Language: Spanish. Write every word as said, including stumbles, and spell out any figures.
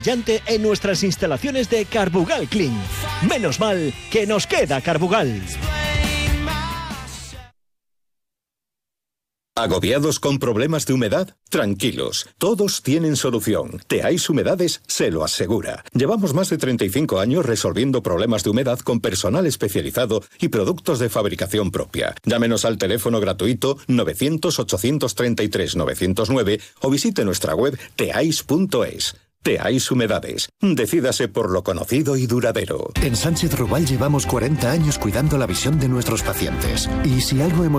Llante en nuestras instalaciones de Carbugal Clean. Menos mal que nos queda Carbugal. ¿Agobiados con problemas de humedad? Tranquilos, todos tienen solución. Teais Humedades se lo asegura. Llevamos más de treinta y cinco años resolviendo problemas de humedad con personal especializado y productos de fabricación propia. Llámenos al teléfono gratuito novecientos, ochocientos treinta y tres, novecientos nueve o visite nuestra web teais punto es. Teais Humedades. Decídase por lo conocido y duradero. En Sánchez Rubal llevamos cuarenta años cuidando la visión de nuestros pacientes. Y si algo hemos